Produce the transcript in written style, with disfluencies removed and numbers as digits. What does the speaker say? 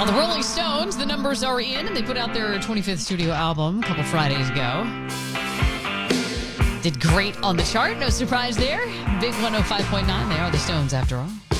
On the Rolling Stones, the numbers are in, and they put out their 25th studio album a couple Fridays ago. Did great on the chart, no surprise there. Big 105.9, they are the Stones after all.